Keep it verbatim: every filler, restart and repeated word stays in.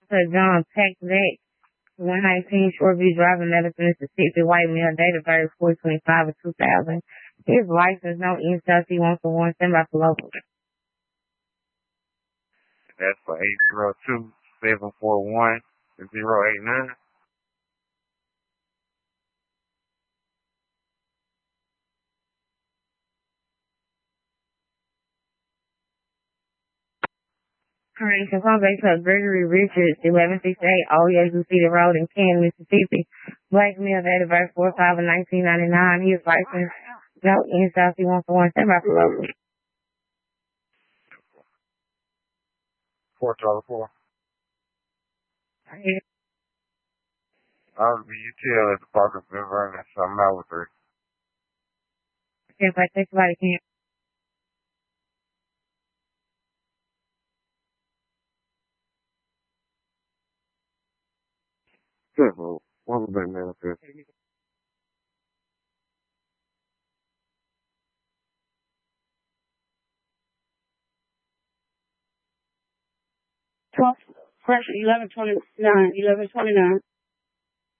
to John Peck Beck, one nineteen Shoreview Drive in Madison, Mississippi, white male, date of birth four twenty-five of two thousand. His license, no incest, he wants for one, send by for local. That's for eight zero two, seven four one, zero eight nine. Correction, phone base of Gregory Richards, eleven sixty-eight Old Yazoo City Road in Canton, Mississippi. Black male, date of birth four five of nineteen ninety-nine. His license, no incest, he wants for one, send by for local. Four twelve four. I'll be U T L at the Park of Denver, and something out with her. If I take somebody can. Good, well, what was that manifest? twelve, fresh eleven twenty-nine, eleven twenty-nine.